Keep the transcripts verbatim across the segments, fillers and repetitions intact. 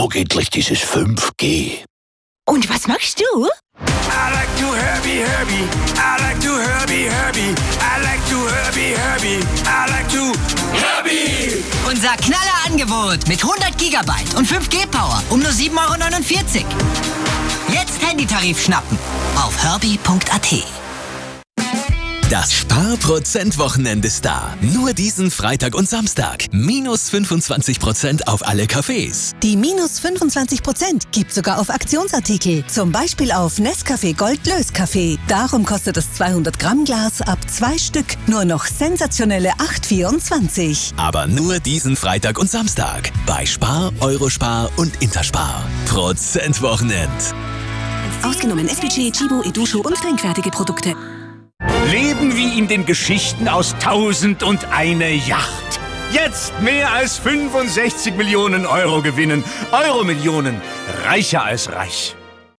Wo geht gleich dieses fünf G? Und was machst du? I like to Herbie, Herbie. I like to Herbie, Herbie. I like to Herbie, Herbie. I like to Herbie. Unser Knaller-Angebot mit hundert Gigabyte und fünf G Power um nur sieben Euro neunundvierzig. Jetzt Handytarif schnappen auf herbie punkt a t. Das Sparprozent-Wochenende ist da. Nur diesen Freitag und Samstag. Minus fünfundzwanzig Prozent auf alle Cafés. Die minus fünfundzwanzig Prozent gibt sogar auf Aktionsartikel. Zum Beispiel auf Nescafé Gold Löskaffee. Darum kostet das zweihundert Gramm Glas ab zwei Stück nur noch sensationelle acht Euro vierundzwanzig. Aber nur diesen Freitag und Samstag. Bei Spar, Eurospar und Interspar. Prozentwochenend. Ausgenommen S P G, Chibo, Edusho und trinkfertige Produkte. Leben wie in den Geschichten aus Tausend und eine Yacht. Jetzt mehr als fünfundsechzig Millionen Euro gewinnen. Euro-Millionen. Reicher als reich.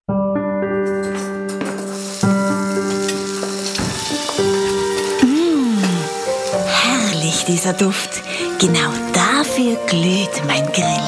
Herrlich, dieser Duft. Genau dafür glüht mein Grill.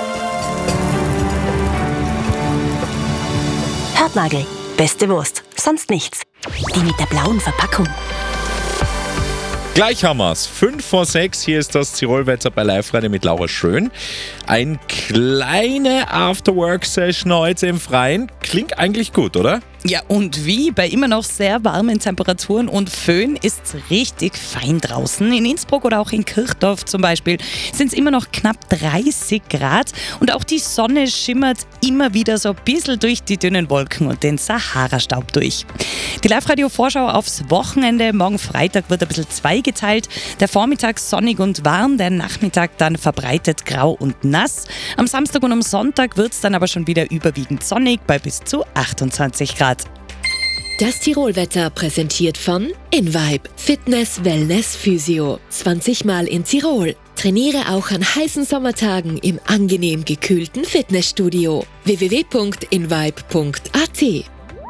Hörtnagel. Beste Wurst. Sonst nichts. Die mit der blauen Verpackung. Gleich haben wir's. fünf vor sechs, hier ist das Tirolwetter bei Live-Radio mit Laura Schön. Eine kleine After-Work-Session heute im Freien. Klingt eigentlich gut, oder? Ja, und wie? Bei immer noch sehr warmen Temperaturen und Föhn ist's richtig fein draußen. In Innsbruck oder auch in Kirchdorf zum Beispiel sind es immer noch knapp dreißig Grad und auch die Sonne schimmert immer wieder so ein bisschen durch die dünnen Wolken und den Sahara-Staub durch. Die Live-Radio-Vorschau aufs Wochenende. Morgen Freitag wird ein bisschen zweigeteilt. Der Vormittag sonnig und warm, der Nachmittag dann verbreitet grau und nass. Am Samstag und am Sonntag wird's dann aber schon wieder überwiegend sonnig bei bis zu achtundzwanzig Grad. Das Tirolwetter präsentiert von InVibe Fitness, Wellness, Physio. zwanzig Mal in Tirol. Trainiere auch an heißen Sommertagen im angenehm gekühlten Fitnessstudio. w w w punkt invibe punkt a t.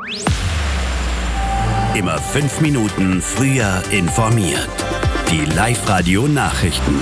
Immer fünf Minuten früher informiert. Die Live-Radio-Nachrichten.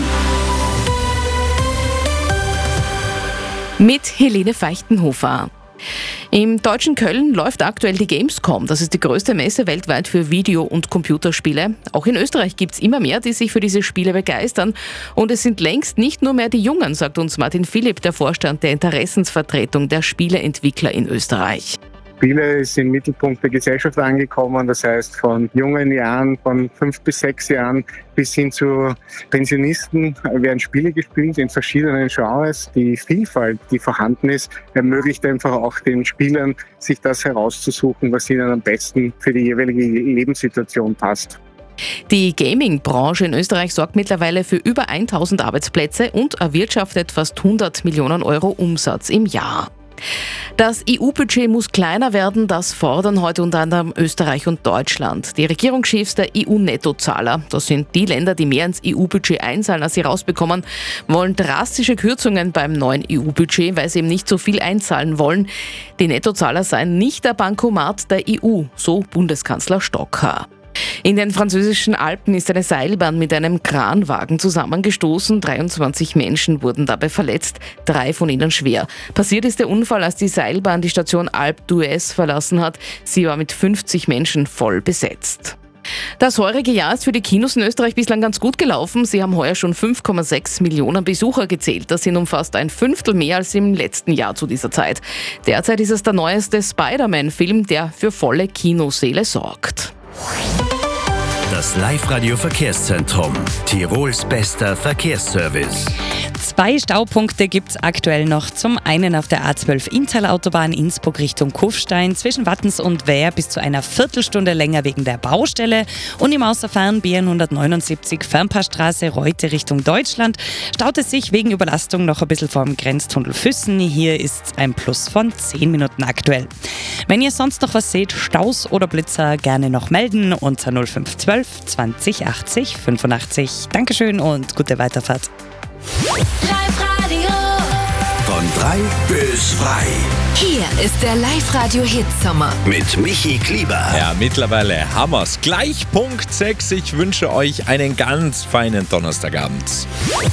Mit Helene Feichtenhofer. Im deutschen Köln läuft aktuell die Gamescom. Das ist die größte Messe weltweit für Video- und Computerspiele. Auch in Österreich gibt es immer mehr, die sich für diese Spiele begeistern. Und es sind längst nicht nur mehr die Jungen, sagt uns Martin Philipp, der Vorstand der Interessensvertretung der Spieleentwickler in Österreich. Spiele ist im Mittelpunkt der Gesellschaft angekommen, das heißt von jungen Jahren, von fünf bis sechs Jahren bis hin zu Pensionisten werden Spiele gespielt in verschiedenen Genres. Die Vielfalt, die vorhanden ist, ermöglicht einfach auch den Spielern, sich das herauszusuchen, was ihnen am besten für die jeweilige Lebenssituation passt. Die Gaming-Branche in Österreich sorgt mittlerweile für über tausend Arbeitsplätze und erwirtschaftet fast hundert Millionen Euro Umsatz im Jahr. Das E U-Budget muss kleiner werden, das fordern heute unter anderem Österreich und Deutschland. Die Regierungschefs der E U-Nettozahler, das sind die Länder, die mehr ins E U-Budget einzahlen, als sie rausbekommen, wollen drastische Kürzungen beim neuen E U-Budget, weil sie eben nicht so viel einzahlen wollen. Die Nettozahler seien nicht der Bankomat der E U, so Bundeskanzler Stocker. In den französischen Alpen ist eine Seilbahn mit einem Kranwagen zusammengestoßen. dreiundzwanzig Menschen wurden dabei verletzt, drei von ihnen schwer. Passiert ist der Unfall, als die Seilbahn die Station Alpe d'Huez verlassen hat. Sie war mit fünfzig Menschen voll besetzt. Das heurige Jahr ist für die Kinos in Österreich bislang ganz gut gelaufen. Sie haben heuer schon fünf Komma sechs Millionen Besucher gezählt. Das sind um fast ein Fünftel mehr als im letzten Jahr zu dieser Zeit. Derzeit ist es der neueste Spider-Man-Film, der für volle Kinosäle sorgt. Das Live-Radio-Verkehrszentrum. Tirols bester Verkehrsservice. Zwei Staupunkte gibt es aktuell noch. Zum einen auf der A zwölf Inntal-Autobahn Innsbruck Richtung Kufstein zwischen Wattens und Wehr bis zu einer Viertelstunde länger wegen der Baustelle. Und im Außerfahren B N hundertneunundsiebzig Fernpassstraße Reute Richtung Deutschland staut es sich wegen Überlastung noch ein bisschen vom Grenztunnel Füssen. Hier ist ein Plus von zehn Minuten aktuell. Wenn ihr sonst noch was seht, Staus oder Blitzer, gerne noch melden unter null fünf eins zwei zwanzig achtzig fünfundachtzig. Dankeschön und gute Weiterfahrt. Live-Radio. Von drei bis frei. Hier ist der Live-Radio-Hitsommer. Mit Michi Klieber. Ja, mittlerweile haben wir's. Gleich Punkt sechs. Ich wünsche euch einen ganz feinen Donnerstagabend.